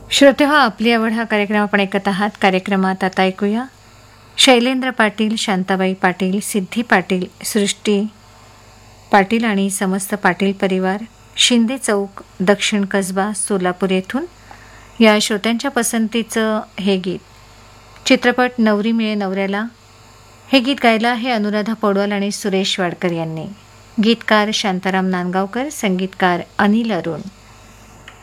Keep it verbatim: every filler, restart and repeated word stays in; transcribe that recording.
श्रोते हो, आपली आवड हा कार्यक्रम आपण ऐकत आहात. कार्यक्रमात आता ऐकूया शैलेंद्र पाटील, शांताबाई पाटील, सिद्धी पाटील, सृष्टी पाटील आणि समस्त पाटील परिवार, शिंदे चौक, दक्षिण कसबा, सोलापूर येथून या श्रोत्यांच्या पसंतीचं हे गीत. चित्रपट नवरी मिळे नवऱ्याला. हे गीत गायलं आहे अनुराधा पौडवाल आणि सुरेश वाडकर यांनी. गीतकार शांताराम नांदगावकर, संगीतकार अनिल अरुण.